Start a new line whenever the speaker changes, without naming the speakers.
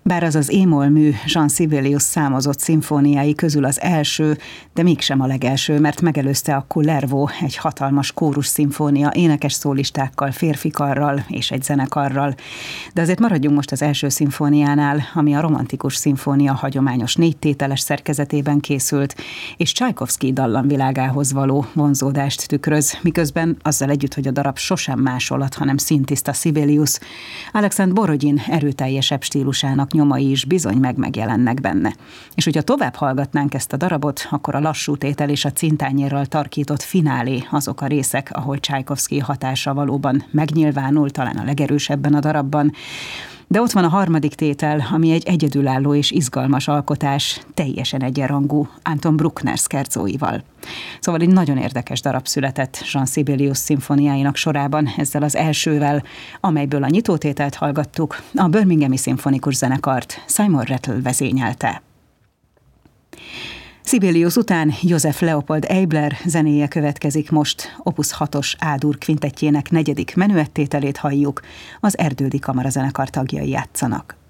Bár az az émol mű Jean Sibelius számozott szimfóniái közül az első, de mégsem a legelső, mert megelőzte a Kullervo, egy hatalmas kórus szimfónia énekes szólistákkal, férfikarral és egy zenekarral. De azért maradjunk most az első szimfóniánál, ami a romantikus szimfónia hagyományos 4 tételes szerkezetében készült, és Csajkovszky dallamvilágához való vonzódást tükröz, miközben azzal együtt, hogy a darab sosem másolat, hanem szintiszta Sibelius, Aleksandr Borodin erőteljesebb stílusának nyomai is bizony megjelennek benne. És hogyha tovább hallgatnánk ezt a darabot, akkor a lassú tétel és a cintányérral tarkított finálé azok a részek, ahol Csajkovszky hatása valóban megnyilvánul, talán a legerősebben a darabban. De ott van a harmadik tétel, ami egy egyedülálló és izgalmas alkotás, teljesen egyenrangú Anton Bruckner szkerzóival. Szóval egy nagyon érdekes darab született Jean Sibelius szimfóniáinak sorában, ezzel az elsővel, amelyből a nyitótételt hallgattuk, a Birminghami Szimfonikus Zenekart Simon Rattle vezényelte. Sibelius után József Leopold Eibler zenéje következik most, Opus 6-os A-dur kvintettjének 4. menüettételét halljuk, az Erdődi Kamarazenekar tagjai játszanak.